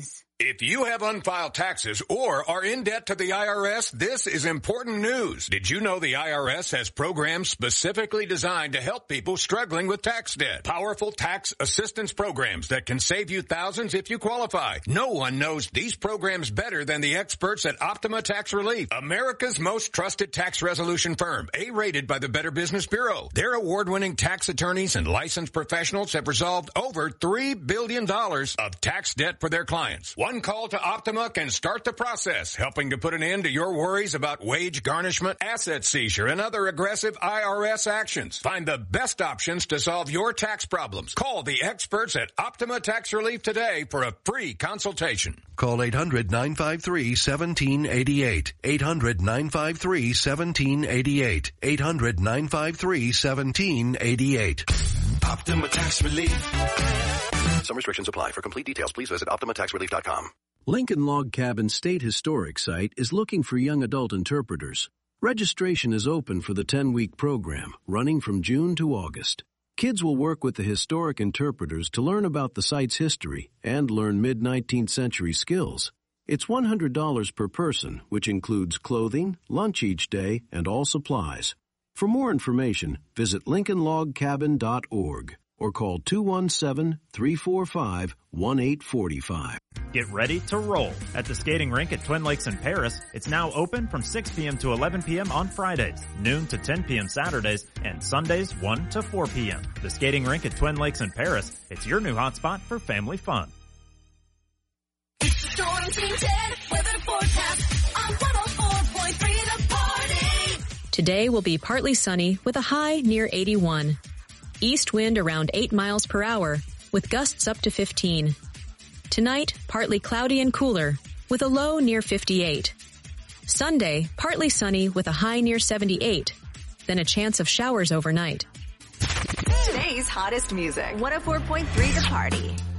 taxes. If you have unfiled taxes or are in debt to the IRS, this is important news. Did you know the IRS has programs specifically designed to help people struggling with tax debt? Powerful tax assistance programs that can save you thousands if you qualify. No one knows these programs better than the experts at Optima Tax Relief, America's most trusted tax resolution firm, A-rated by the Better Business Bureau. Their award-winning tax attorneys and licensed professionals have resolved over $3 billion of tax debt for their clients. One call to Optima can start the process, helping to put an end to your worries about wage garnishment, asset seizure, and other aggressive IRS actions. Find the best options to solve your tax problems. Call the experts at Optima Tax Relief today for a free consultation. Call 800-953-1788. 800-953-1788. 800-953-1788. Optima Tax Relief. Some restrictions apply. For complete details, please visit OptimaTaxRelief.com. Lincoln Log Cabin State Historic Site is looking for young adult interpreters. Registration is open for the 10-week program, running from June to August. Kids will work with the historic interpreters to learn about the site's history and learn mid-19th century skills. It's $100 per person, which includes clothing, lunch each day, and all supplies. For more information, visit LincolnLogCabin.org. or call 217-345-1845. Get ready to roll. At the skating rink at Twin Lakes in Paris, it's now open from 6 p.m. to 11 p.m. on Fridays, noon to 10 p.m. Saturdays, and Sundays 1 to 4 p.m. The skating rink at Twin Lakes in Paris, it's your new hotspot for family fun. It's the Storm Team 10 weather forecast on 104.3 The Party. Today will be partly sunny with a high near 81. East wind around 8 miles per hour, with gusts up to 15. Tonight, partly cloudy and cooler, with a low near 58. Sunday, partly sunny with a high near 78. Then a chance of showers overnight. Today's hottest music, 104.3 The Party.